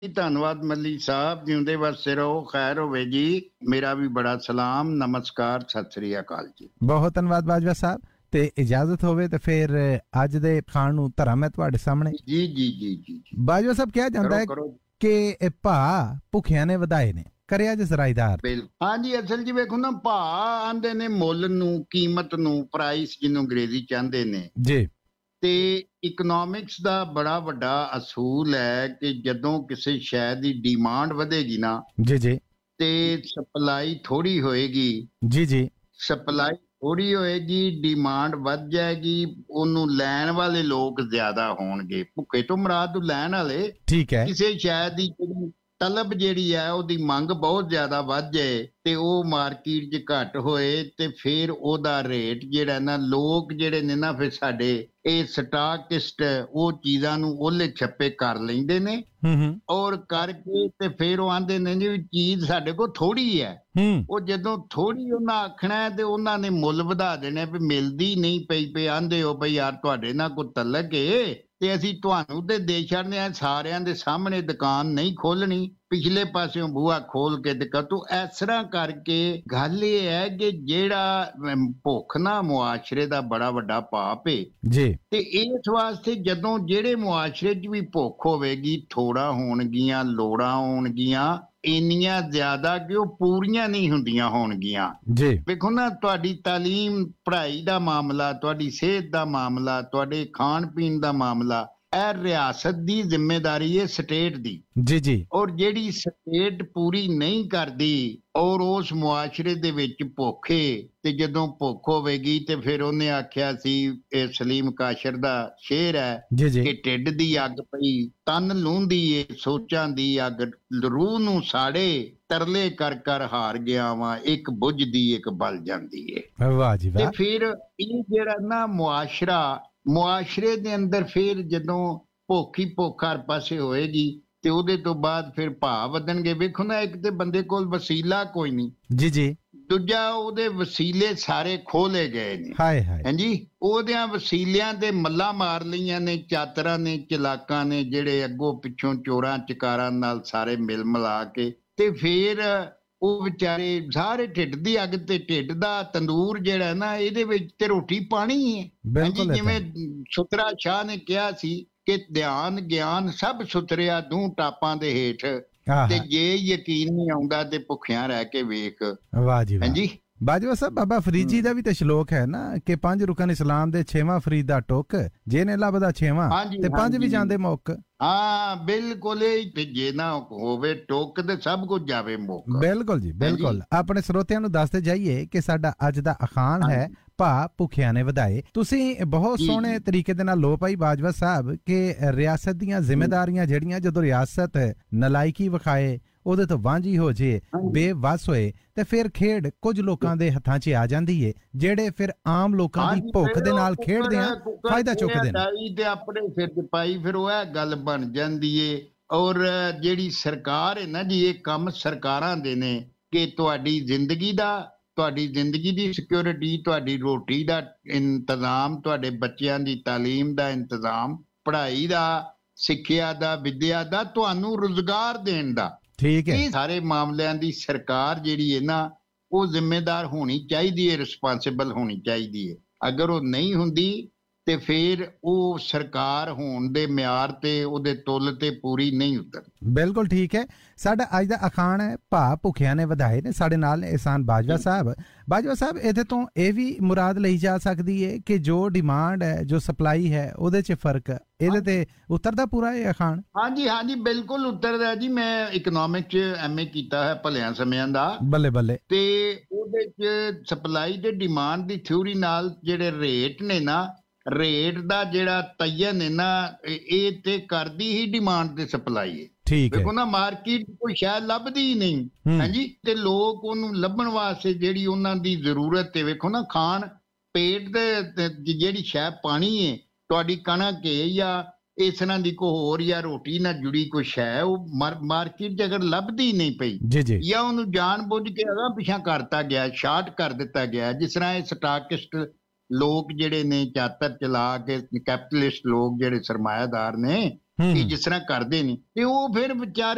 जी, धन्नवाद मल्ली साहब, जिंदे वसदे रहो, खैर होवे जी। मेरा भी बड़ा सलाम, नमस्कार, सत श्री अकाल जी। बहुत धन्नवाद बाजवा साहब। ਤੇ ਇਜਾਜ਼ਤ ਹੋਵੇ ਤੇ ਫਿਰ ਅੱਜ ਦੇ ਖਾਣ ਨੂੰ ਧਰਾਂ ਮੈਂ ਤੁਹਾਡੇ ਸਾਹਮਣੇ। जी जी जी जी जी, ਬਾਜਵਾ ਸਾਹਿਬ ਕਿਹਾ ਜਾਂਦਾ करो ਹੈ करो। ਕਿ ਇਹ ਭਾ ਭੁੱਖਿਆਂ ਨੇ ਵਧਾਏ ਨੇ, ਕਰਿਆ ਜੇ ਜ਼ਰਾਇਦਾਰ। ਬਿਲ ਹਾਂਜੀ, ਅਸਲ 'ਚ ਵੇਖੋ ਨਾ, ਭਾਅ ਆਂਦੇ ਨੇ ਮੁੱਲ ਨੂੰ, ਕੀਮਤ ਨੂੰ, ਪ੍ਰਾਈਸ ਜਿਹਨੂੰ ਅੰਗਰੇਜ਼ੀ ਚਾਹੁੰਦੇ ਨੇ। ਜੀ ਤੇ ਇਕਨੋਮਿਕਸ ਦਾ ਬੜਾ ਵੱਡਾ ਅਸੂਲ ਹੈ ਕਿ ਜਦੋਂ ਕਿਸੇ ਸ਼ੈ ਦੀ ਡਿਮਾਂਡ ਵਧੇਗੀ ਨਾ ਜੀ ਜੀ ਤੇ ਸਪਲਾਈ ਥੋੜੀ ਹੋਏਗੀ। ਜੀ ਜੀ ਸਪਲਾਈ ਥੋੜੀ ਹੋਏਗੀ, ਡਿਮਾਂਡ ਵੱਧ ਜਾਏਗੀ, ਉਹਨੂੰ ਲੈਣ ਵਾਲੇ ਲੋਕ ਜ਼ਿਆਦਾ ਹੋਣਗੇ। ਭੁੱਖੇ ਤੋਂ ਮੁਰਾਦ ਲੈਣ ਵਾਲੇ। ਠੀਕ ਹੈ। ਕਿਸੇ ਸ਼ੈ ਦੀ ਜਿਹੜੀ ਤਲਬ ਜਿਹੜੀ ਹੈ, ਉਹਦੀ ਮੰਗ ਬਹੁਤ ਜ਼ਿਆਦਾ ਵੱਧ ਜਾਏ ਤੇ ਉਹ ਮਾਰਕੀਟ 'ਚ ਘੱਟ ਹੋਏ ਤੇ ਫਿਰ ਉਹਦਾ ਰੇਟ ਜਿਹੜਾ ਨਾ, ਲੋਕ ਜਿਹੜੇ ਨੇ ਨਾ, ਫਿਰ ਸਾਡੇ ਇਹ ਸਟਾਕਿਸਟ ਉਹ ਚੀਜ਼ਾਂ ਨੂੰ ਉਹਲੇ ਛੱਪੇ ਕਰ ਲੈਂਦੇ ਨੇ। ਔਰ ਕਰਕੇ ਤੇ ਫਿਰ ਉਹ ਆਂਦੇ ਨੇ ਜੀ ਵੀ ਚੀਜ਼ ਸਾਡੇ ਕੋਲ ਥੋੜੀ ਹੈ। ਉਹ ਜਦੋਂ ਥੋੜੀ ਉਹਨਾਂ ਆਖਣਾ ਤੇ ਉਹਨਾਂ ਨੇ ਮੁੱਲ ਵਧਾ ਦੇਣੇ ਵੀ ਮਿਲਦੀ ਨਹੀਂ ਪਈ ਆਂਦੇ ਹੋ ਬਈ ਯਾਰ ਤੁਹਾਡੇ ਨਾਲ ਕੋਈ ਤਲਕ ਏ ਤੇ ਅਸੀਂ ਤੁਹਾਨੂੰ ਤੇ ਦੇ ਛੱਡਦੇ ਆ, ਸਾਰਿਆਂ ਦੇ ਸਾਹਮਣੇ ਦੁਕਾਨ ਨਹੀਂ ਖੋਲਣੀ, ਪਿਛਲੇ ਪਾਸਿਓਂ ਬੂਹਾ ਖੋਲ ਕੇ ਦਿਖਾ ਤੂੰ। ਇਸ ਤਰ੍ਹਾਂ ਕਰਕੇ ਗੱਲ ਇਹ ਹੈ ਕਿ ਜਿਹੜਾ ਭੁੱਖ ਨਾ ਮੁਆਸ਼ਰੇ ਦਾ ਬੜਾ ਵੱਡਾ ਪਾਪ ਏ ਜੀ। ਤੇ ਇਸ ਵਾਸਤੇ ਜਦੋਂ ਜਿਹੜੇ ਮੁਆਸ਼ਰੇ 'ਚ ਵੀ ਭੁੱਖ ਹੋਵੇਗੀ, ਥੋੜਾ ਹੋਣਗੀਆਂ, ਲੋੜਾਂ ਹੋਣਗੀਆਂ ਇੰਨੀਆਂ ਜ਼ਿਆਦਾ ਕਿ ਉਹ ਪੂਰੀਆਂ ਨਹੀਂ ਹੁੰਦੀਆਂ ਹੋਣਗੀਆਂ। ਜੀ ਵੇਖੋ ਨਾ, ਤੁਹਾਡੀ ਤਾਲੀਮ, ਪੜ੍ਹਾਈ ਦਾ ਮਾਮਲਾ, ਤੁਹਾਡੀ ਸਿਹਤ ਦਾ ਮਾਮਲਾ, ਤੁਹਾਡੇ ਖਾਣ ਪੀਣ ਦਾ ਮਾਮਲਾ, ਇਹ ਰਿਆਸਤ ਦੀ ਜ਼ਿੰਮੇਵਾਰੀ ਹੈ, ਸਟੇਟ ਦੀ। ਜੀ ਜੀ ਔਰ ਜਿਹੜੀ ਸਟੇਟ ਪੂਰੀ ਨਹੀਂ ਕਰਦੀ ਔਰ ਉਸ ਮੁਆਸ਼ਰੇ ਦੇ ਵਿੱਚ ਭੁੱਖ ਏ, ਤੇ ਜਦੋਂ ਭੁੱਖ ਹੋਵੇਗੀ ਤੇ ਫਿਰ ਉਹਨੇ ਆਖਿਆ ਸੀ, ਇਹ ਸਲੀਮ ਕਾਸ਼ਰ ਦਾ ਸ਼ੇਰ ਹੈ ਜੀ ਜੀ ਕਿ ਢਿੱਡ ਦੀ ਅੱਗ ਪਈ ਤਨ ਲੂੰਦੀ ਏ, ਸੋਚਾਂ ਦੀ ਅੱਗ ਰੂਹ ਨੂੰ ਸਾੜੇ, ਤਰਲੇ ਕਰ ਕਰ ਹਾਰ ਗਿਆ ਵਾਂ, ਇੱਕ ਬੁਝਦੀ ਇੱਕ ਬਲ ਜਾਂਦੀ ਏ। ਵਾਹ ਜੀ ਤੇ ਵਾਹ। ਫਿਰ ਇਹ ਜਿਹੜਾ ਨਾ ਮੁਆਸ਼ਰੇ ਦੇ ਅੰਦਰ ਫਿਰ ਜਦੋਂ ਭੁੱਖ ਹੀ ਭੁੱਖ ਹਰ ਪਾਸੇ ਹੋਏਗੀ ਤੇ ਉਹਦੇ ਤੋਂ ਬਾਅਦ ਫਿਰ ਭਾਅ ਵਧਣਗੇ। ਵੇਖੋ ਨਾ, ਇੱਕ ਤੇ ਬੰਦੇ ਕੋਲ ਵਸੀਲਾ ਕੋਈ ਨਹੀਂ, ਜੀ ਜੀ ਦੂਜਾ ਉਹਦੇ ਵਸੀਲੇ ਸਾਰੇ ਖੋਲੇ ਗਏ ਨੇ। ਹਾਏ ਹਾਏ। ਹਾਂਜੀ, ਉਹਦਿਆਂ ਵਸੀਲਿਆਂ ਤੇ ਮੱਲਾਂ ਮਾਰ ਲਈਆਂ ਨੇ ਚਾਤਰਾਂ ਨੇ, ਚਲਾਕਾਂ ਨੇ, ਜਿਹੜੇ ਅੱਗੋਂ ਪਿੱਛੋਂ ਚੋਰਾਂ ਚਕਾਰਾਂ ਨਾਲ ਸਾਰੇ ਮਿਲ ਮਿਲਾ ਕੇ ਤੇ ਫਿਰ ਉਹ ਵਿਚਾਰੇ ਸਾਰੇ ਢਿੱਡ ਦੀ ਅੱਗ ਤੇ ਢਿੱਡ ਦਾ ਤੰਦੂਰ ਜਿਹੜਾ ਨਾ, ਇਹਦੇ ਵਿੱਚ ਤੇ ਰੋਟੀ ਪਾਣੀ ਹੈ। ਹਾਂਜੀ, ਜਿਵੇਂ ਸੁਤਰਾ ਸ਼ਾਹ ਨੇ ਕਿਹਾ ਸੀ ਕਿ ਧਿਆਨ ਗਿਆਨ ਸਭ ਸੁਤਰਿਆ ਦੂੰ ਟਾਪਾਂ ਦੇ ਹੇਠ, ਤੇ ਜੇ ਯਕੀਨ ਨਹੀਂ ਆਉਂਦਾ ਤੇ ਭੁੱਖਿਆਂ ਰਹਿ ਕੇ ਵੇਖ। ਵਾਹ ਜੀ ਵਾਹ। ਹਾਂਜੀ ਬਾਜਵਾ ਸਾਹਿਬ, ਬਾਬਾ ਫਰੀਦ ਜੀ ਦਾ ਵੀ ਤੇ ਸ਼ਲੋਕ ਹੈ ਨਾ ਕਿ 5 ਰੁਕਨ ਇਸਲਾਮ ਦੇ 6ਵਾਂ ਫਰੀਦ ਦਾ ਟੁੱਕ, ਜੇ ਨੇ ਲੱਭਦਾ 6ਵਾਂ ਤੇ 5 ਵੀ ਜਾਂਦੇ ਮੁੱਕ। ਹਾਂ ਬਿਲਕੁਲ, ਜੇ ਨਾ ਹੋਵੇ ਟੁੱਕ ਤੇ ਸਭ ਕੁਝ ਜਾਵੇ ਮੁੱਕ। ਬਿਲਕੁਲ ਜੀ ਬਿਲਕੁਲ। ਆਪਣੇ ਸਰੋਤਿਆਂ ਨੂੰ ਦੱਸਦੇ ਜਾਈਏ ਕਿ ਸਾਡਾ ਅੱਜ ਦਾ ਅਖਾਣ ਹੈ ਭਾ ਭੁੱਖਿਆਂ ਨੇ ਵਧਾਏ। ਤੁਸੀਂ ਬਹੁਤ ਸੋਹਣੇ ਤਰੀਕੇ ਦੇ ਨਾਲ ਲੋ ਪਾਈ ਬਾਜਵਾ ਸਾਹਿਬ ਕਿ ਰਿਆਸਤ ਦੀਆਂ ਜ਼ਿੰਮੇਦਾਰੀਆਂ ਜਿਹੜੀਆਂ, ਜਦੋਂ ਰਿਆਸਤ ਨਲਾਇਕੀ ਵਿਖਾਏ, ਉਹਦੇ ਤੋਂ ਵਾਂਝੀ ਹੋ ਜੇ, ਬੇਵੱਸ ਹੋਏ, ਤੇ ਫਿਰ ਖੇਡ ਕੁਝ ਲੋਕਾਂ ਦੇ ਹੱਥਾਂ 'ਚ ਆ ਜਾਂਦੀ ਏ, ਜਿਹੜੇ ਫਿਰ ਆਮ ਲੋਕਾਂ ਦੀ ਭੁੱਖ ਦੇ ਨਾਲ ਖੇਡਦੇ ਆ, ਫਾਇਦਾ ਚੁੱਕਦੇ ਨੇ ਤੇ ਆਪਣੇ ਸਿਰ 'ਚ ਪਾਈ, ਫਿਰ ਉਹ ਇਹ ਗੱਲ ਬਣ ਜਾਂਦੀ ਏ। ਔਰ ਜਿਹੜੀ ਸਰਕਾਰ ਹੈ ਨਾ ਜੀ, ਇਹ ਕੰਮ ਸਰਕਾਰਾਂ ਦੇ ਨੇ ਕਿ ਤੁਹਾਡੀ ਜ਼ਿੰਦਗੀ ਦੀ ਸਿਕਿਉਰਿਟੀ, ਤੁਹਾਡੀ ਰੋਟੀ ਦਾ ਇੰਤਜ਼ਾਮ, ਤੁਹਾਡੇ ਬੱਚਿਆਂ ਦੀ ਤਾਲੀਮ ਦਾ ਇੰਤਜ਼ਾਮ, ਪੜ੍ਹਾਈ ਦਾ, ਸਿੱਖਿਆ ਦਾ, ਵਿੱਦਿਆ ਦਾ, ਤੁਹਾਨੂੰ ਰੁਜ਼ਗਾਰ ਦੇਣ ਦਾ। ਠੀਕ ਹੈ। ਇਹ ਸਾਰੇ ਮਾਮਲਿਆਂ ਦੀ ਸਰਕਾਰ ਜਿਹੜੀ ਹੈ ਨਾ, ਉਹ ਜ਼ਿੰਮੇਦਾਰ ਹੋਣੀ ਚਾਹੀਦੀ ਹੈ, ਰਿਸਪਾਂਸਿਬਲ ਹੋਣੀ ਚਾਹੀਦੀ ਹੈ। ਅਗਰ ਉਹ ਨਹੀਂ ਹੁੰਦੀ ਤੇ ਫਿਰ ਉਹ ਸਰਕਾਰ ਹੋਣ ਦੇ ਮਿਆਰ ਤੇ ਉਹਦੇ ਤੁੱਲ ਤੇ ਪੂਰੀ ਨਹੀਂ ਉਤਰਦੀ। ਬਿਲਕੁਲ ਠੀਕ ਹੈ। ਸਾਡਾ ਅੱਜ ਦਾ ਅਖਾਣ ਹੈ ਭਾ ਭੁੱਖਿਆਂ ਨੇ ਵਧਾਏ ਨੇ। ਸਾਡੇ ਨਾਲ ਇਹਸਾਨ ਬਾਜਵਾ ਸਾਹਿਬ। ਬਾਜਵਾ ਸਾਹਿਬ, ਇਹਦੇ ਤੋਂ ਇਹ ਵੀ ਮੁਰਾਦ ਲਈ ਜਾ ਸਕਦੀ ਹੈ ਕਿ ਜੋ ਡਿਮਾਂਡ ਹੈ, ਜੋ ਸਪਲਾਈ ਹੈ, ਉਹਦੇ 'ਚ ਫਰਕ, ਇਹਦੇ ਤੇ ਉਤਰਦਾ ਪੂਰਾ ਇਹ ਅਖਾਣ? ਹਾਂਜੀ ਹਾਂਜੀ, ਬਿਲਕੁਲ ਉਤਰਦਾ ਜੀ। ਮੈਂ ਇਕਨੋਮਿਕ 'ਚ MA ਕੀਤਾ ਹੈ ਭਲਿਆਂ ਸਮਿਆਂ ਦਾ। ਬੱਲੇ ਬੱਲੇ। ਤੇ ਉਹਦੇ 'ਚ ਸਪਲਾਈ ਤੇ ਡਿਮਾਂਡ ਦੀ ਥਿਊਰੀ ਨਾਲ ਜਿਹੜੇ ਰੇਟ ਨੇ ਨਾ, ਰੇਟ ਦਾ ਜਿਹੜਾ ਤਯਨ ਹੈ ਨਾ, ਇਹ ਤੇ ਕਰਦੀ ਹੀ ਡਿਮਾਂਡ ਤੇ ਸਪਲਾਈ ਹੈ। ਠੀਕ ਹੈ। ਦੇਖੋ ਨਾ, ਮਾਰਕੀਟ ਕੋਈ ਸ਼ਾਇਦ ਲੱਭਦੀ ਹੀ ਨਹੀਂ। ਹਾਂਜੀ, ਤੇ ਲੋਕ ਉਹਨੂੰ ਲੱਭਣ ਵਾਸਤੇ ਜਿਹੜੀ ਉਹਨਾਂ ਦੀ ਜ਼ਰੂਰਤ ਹੈ, ਵੇਖੋ ਨਾ, ਖਾਣ ਪੇਟ ਦੇ ਜਿਹੜੀ ਸ਼ੈ ਪਾਣੀ ਹੈ, ਤੁਹਾਡੀ ਕਣਕ ਹੈ ਜਾਂ ਇਸ ਤਰ੍ਹਾਂ ਦੀ ਕੋਈ ਹੋਰ ਜਾਂ ਰੋਟੀ ਨਾਲ ਜੁੜੀ ਕੋਈ ਸ਼ੈ, ਉਹ ਮਾਰਕੀਟ 'ਚ ਅਗਰ ਲੱਭਦੀ ਨਹੀਂ ਪਈ ਜਾਂ ਉਹਨੂੰ ਜਾਣ ਬੁੱਝ ਕੇ ਅਗਾਂਹ ਪਿਛਾਂ ਕਰਤਾ ਗਿਆ, ਸ਼ਾਰਟ ਕਰ ਦਿੱਤਾ ਗਿਆ, ਜਿਸ ਤਰ੍ਹਾਂ ਇਹ ਸਟਾਕਿਸਟ ਲੋਕ ਜਿਹੜੇ ਨੇ, ਚਾਤਰ ਚਲਾ ਕੇ ਕੈਪੀਟਲਿਸਟ ਲੋਕ ਜਿਹੜੇ ਸਰਮਾਇਆਦਾਰ ਨੇ, ਇਹ ਜਿਸ ਤਰ੍ਹਾਂ ਕਰਦੇ ਨੇ, ਤੇ ਉਹ ਫਿਰ ਵਿਚਾਰੇ